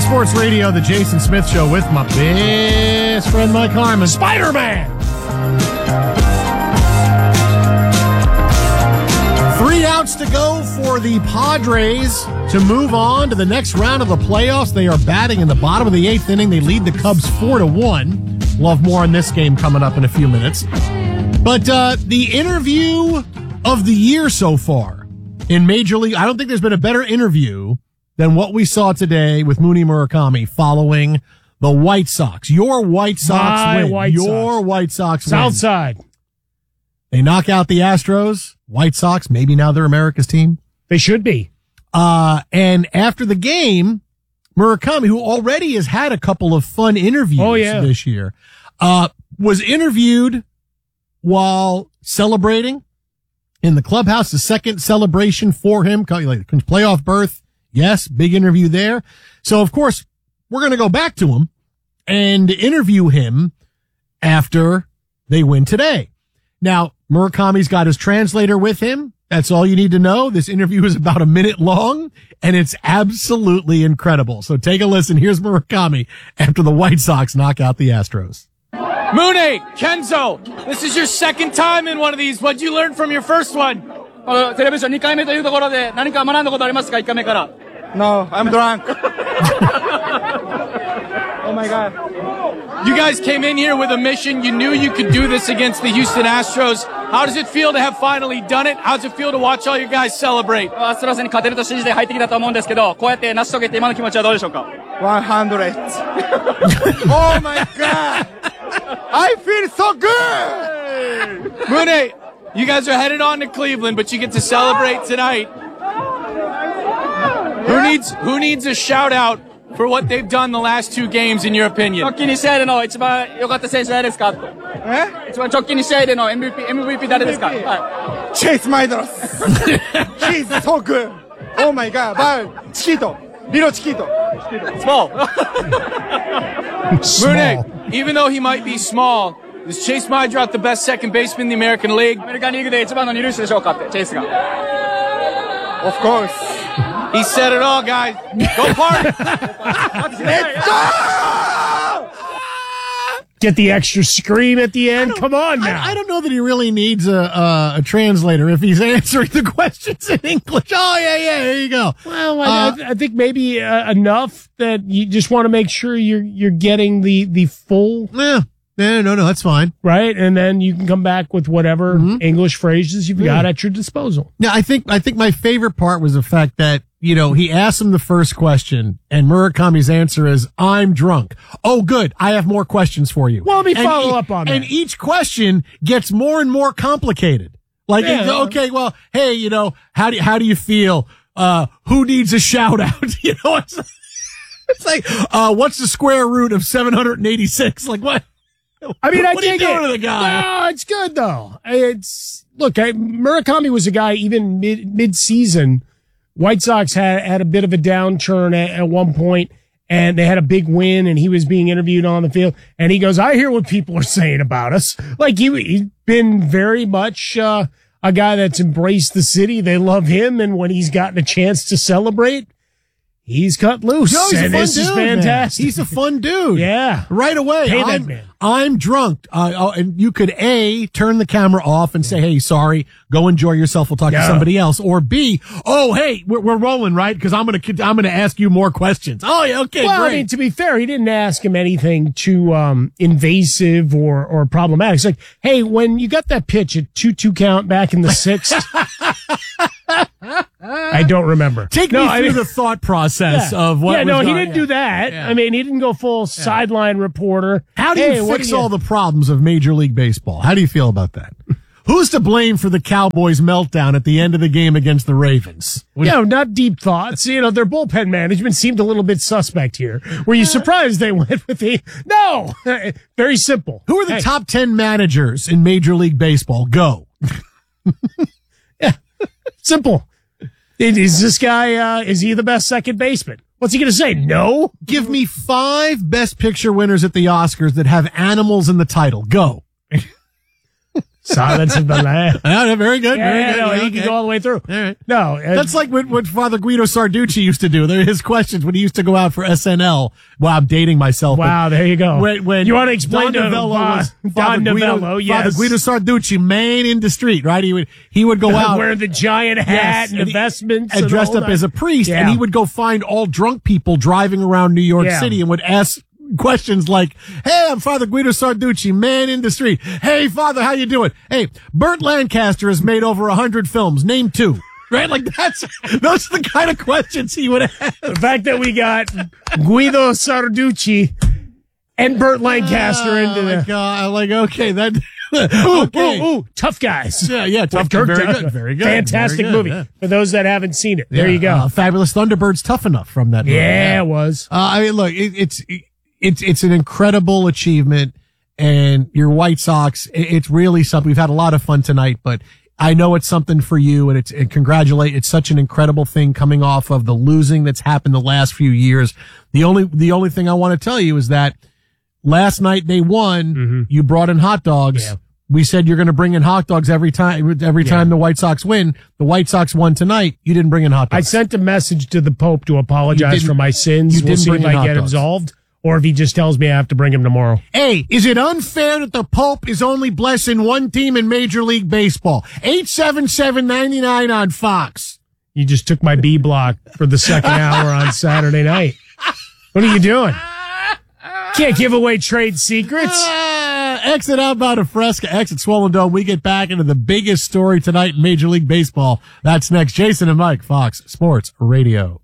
Sports Radio, the Jason Smith Show with my best friend Mike Harmon. Spider-Man! 3 outs to go for the Padres to move on to the next round of the playoffs. They are batting in the bottom of the 8th inning. They lead the Cubs 4-1. We'll have more on this game coming up in a few minutes. But the interview of the year so far in Major League, I don't think there's been a better interview than what we saw today with Mooney Murakami following the White Sox. Your White Sox win. White Sox win. Southside. They knock out the Astros. White Sox, maybe now they're America's team. They should be. And after the game, Murakami, who already has had a couple of fun interviews this year, was interviewed while celebrating in the clubhouse, the second celebration for him, like playoff berth. Yes, big interview there. So, of course, we're going to go back to him and interview him after they win today. Now, Murakami's got his translator with him. That's all you need to know. This interview is about a minute long, and it's absolutely incredible. So take a listen. Here's Murakami after the White Sox knock out the Astros. Mooney, Kenzo, this is your second time in one of these. What'd you learn from your first one? テレビション2回目というところで何か学んだことありますか1回目から No, I'm drunk. Oh my god. You guys came in here with a mission. You knew you could do this against the Houston Astros. How does it feel to have finally done it? How does it feel to watch all you guys celebrate? アストロズに勝てると信じて入ってきたと思うんですけど、こうやって成し遂げて今の気持ちはどうでしょうか 100. Oh my god. I feel so good. Mooney, you guys are headed on to Cleveland, but you get to celebrate tonight. Who needs a shout out for what they've done the last 2 games, in your opinion? 直近2試合での一番良かった選手誰ですか一番直近2試合での MVP 誰ですか Chase Maedros. He's so good. Oh my god. But Chiquito. Little Chiquito. Small. Mooney, even though he might be small, is Chase Maedros the best second baseman in the American League? アメリカンリーグで一番の二塁手でしょうかってチェイスが Of course. He said it all, guys. Go party. Let's go! Get the extra scream at the end. Come on now. I don't know that he really needs a translator if he's answering the questions in English. Oh, yeah, there you go. Well, I think maybe enough that you just want to make sure you're getting the full. No, that's fine. Right? And then you can come back with whatever English phrases you've got at your disposal. Yeah, I think my favorite part was the fact that, he asked him the first question and Murakami's answer is, I'm drunk. Oh, good. I have more questions for you. Well, let me follow up on that. And each question gets more and more complicated. Like, okay, well, hey, how do you feel? Who needs a shout out? It's like, what's the square root of 786? Like, what? I mean, what are you doing to the guy? No, it's good though. Murakami was a guy even mid-season. White Sox had a bit of a downturn at one point, and they had a big win, and he was being interviewed on the field, and he goes, I hear what people are saying about us. Like, he's been very much a guy that's embraced the city. They love him, and when he's gotten a chance to celebrate, he's cut loose. No, he's a fun this dude, is fantastic. Man. He's a fun dude. Yeah. Right away. Pay that man. I'm drunk. And you could A, turn the camera off and say, hey, sorry, go enjoy yourself. We'll talk to somebody else. Or B, oh, hey, we're rolling, right? Because I'm going to ask you more questions. Oh, yeah, okay, well, great. I mean, to be fair, he didn't ask him anything too, invasive or problematic. It's like, hey, when you got that pitch at 2-2 count back in the 6th, I don't remember. Take me through the thought process of what was he going didn't do that. Yeah. I mean, he didn't go full sideline reporter. How do you fix all the problems of Major League Baseball? How do you feel about that? Who's to blame for the Cowboys' meltdown at the end of the game against the Ravens? Not deep thoughts. Their bullpen management seemed a little bit suspect here. Were you surprised they went with No! Very simple. Who are the top 10 managers in Major League Baseball? Go. Simple. Is this guy, is he the best second baseman? What's he going to say? No? Give me 5 Best Picture winners at the Oscars that have animals in the title. Go. Silence of the Lambs. Very good. Very good. No, he can go all the way through. All right. No, that's like what Father Guido Sarducci used to do. They're his questions when he used to go out for SNL. Well, I'm dating myself. Wow, there you go. When you want to explain Don to Don Novello, yes. Father Guido Sarducci, man in the street, right? He would go out wearing the giant hat and the vestments and dressed up as a priest, and he would go find all drunk people driving around New York City and would ask questions like, hey, I'm Father Guido Sarducci, man in the street. Hey, Father, how you doing? Hey, Burt Lancaster has made over 100 films. Name 2. Right? Like those are the kind of questions he would ask. The fact that we got Guido Sarducci and Burt Lancaster into the... God, like, okay, that... Ooh, Tough Guys. Yeah, Tough Guys. Very good. Fantastic movie. Yeah. For those that haven't seen it, there you go. Fabulous Thunderbirds, Tough Enough from that movie. Yeah, it was. I mean, look, it's an incredible achievement, and your White Sox, it's really something. We've had a lot of fun tonight, but I know it's something for you, and it's such an incredible thing coming off of the losing that's happened the last few years. The only thing I want to tell you is that last night they won. Mm-hmm. You brought in hot dogs. Yeah. We said you're going to bring in hot dogs every time the White Sox win. The White Sox won tonight. You didn't bring in hot dogs. I sent a message to the Pope to apologize for my sins. We'll see if I get absolved, or if he just tells me I have to bring him tomorrow. Hey, is it unfair that the Pope is only blessing one team in Major League Baseball? 877-99 on Fox. You just took my B block for the second hour on Saturday night. What are you doing? Can't give away trade secrets. Exit outbound of Fresca, exit Swollen Dome. We get back into the biggest story tonight in Major League Baseball. That's next. Jason and Mike, Fox Sports Radio.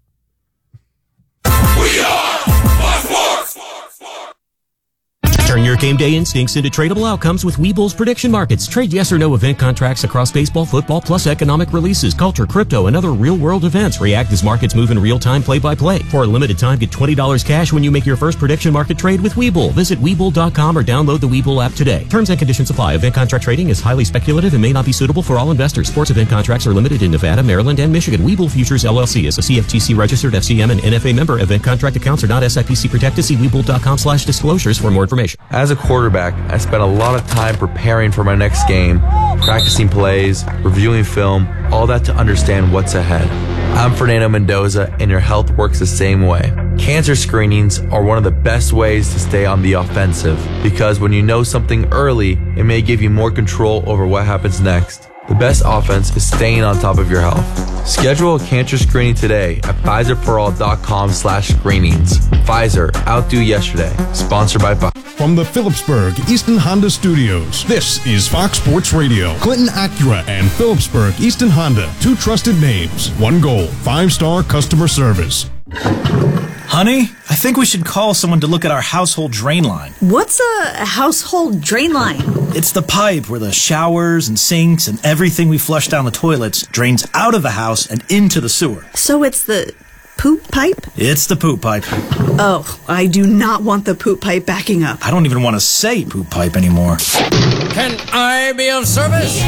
We are Fox Sports. Turn your game day instincts into tradable outcomes with Webull's prediction markets. Trade yes or no event contracts across baseball, football, plus economic releases, culture, crypto, and other real-world events. React as markets move in real time, play-by-play. For a limited time, get $20 cash when you make your first prediction market trade with Webull. Visit Webull.com or download the Webull app today. Terms and conditions apply. Event contract trading is highly speculative and may not be suitable for all investors. Sports event contracts are limited in Nevada, Maryland, and Michigan. Webull Futures LLC is a CFTC registered FCM and NFA member. Event contract accounts are not SIPC protected. See Webull.com/disclosures for more information. As a quarterback, I spent a lot of time preparing for my next game, practicing plays, reviewing film, all that to understand what's ahead. I'm Fernando Mendoza, and your health works the same way. Cancer screenings are one of the best ways to stay on the offensive, because when you know something early, it may give you more control over what happens next. The best offense is staying on top of your health. Schedule a cancer screening today at PfizerForAll.com/screenings. Pfizer, outdo yesterday. Sponsored by Pfizer. From the Phillipsburg Easton Honda Studios, this is Fox Sports Radio. Clinton Acura and Phillipsburg Easton Honda, 2 trusted names, 1 goal, 5-star customer service. Honey, I think we should call someone to look at our household drain line. What's a household drain line? It's the pipe where the showers and sinks and everything we flush down the toilets drains out of the house and into the sewer. So it's the poop pipe? It's the poop pipe. Oh, I do not want the poop pipe backing up. I don't even want to say poop pipe anymore. Can I be of service?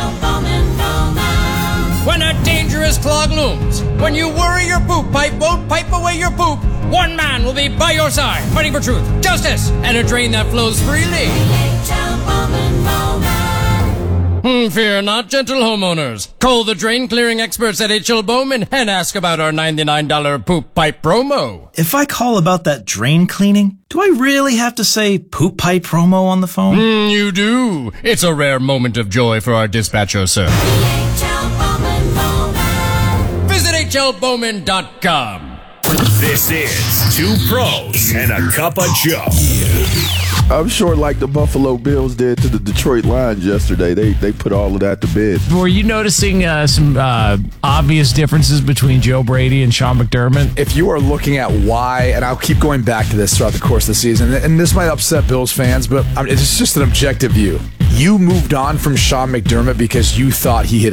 When a dangerous clog looms, when you worry your poop pipe won't pipe away your poop, one man will be by your side, fighting for truth, justice, and a drain that flows freely. Fear not, gentle homeowners. Call the drain clearing experts at H.L. Bowman and ask about our $99 poop pipe promo. If I call about that drain cleaning, do I really have to say poop pipe promo on the phone? You do. It's a rare moment of joy for our dispatcher, sir. Visit HLBowman.com. This is 2 Pros and a Cup of Joe. I'm sure like the Buffalo Bills did to the Detroit Lions yesterday. They put all of that to bed. Were you noticing some obvious differences between Joe Brady and Sean McDermott? If you are looking at why, and I'll keep going back to this throughout the course of the season, and this might upset Bills fans, but it's just an objective view. You moved on from Sean McDermott because you thought he had